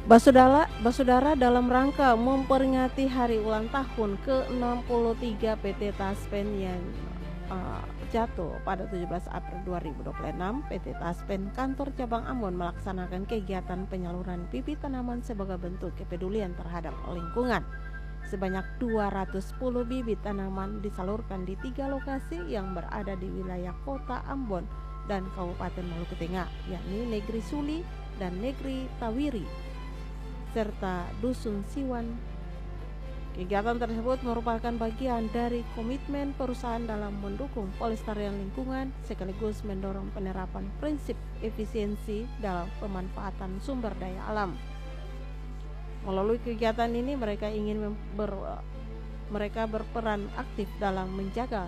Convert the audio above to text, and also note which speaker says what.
Speaker 1: Basudara dalam rangka memperingati hari ulang tahun ke-63 PT Taspen yang jatuh pada 17 April 2026, PT Taspen Kantor Cabang Ambon melaksanakan kegiatan penyaluran bibit tanaman sebagai bentuk kepedulian terhadap lingkungan. Sebanyak 210 bibit tanaman disalurkan di 3 lokasi yang berada di wilayah Kota Ambon dan Kabupaten Maluku Tengah, yakni Negeri Suli dan Negeri Tawiri serta Dusun Siwan. Kegiatan tersebut merupakan bagian dari komitmen perusahaan dalam mendukung pelestarian lingkungan sekaligus mendorong penerapan prinsip efisiensi dalam pemanfaatan sumber daya alam. Melalui kegiatan ini mereka ingin berperan aktif dalam menjaga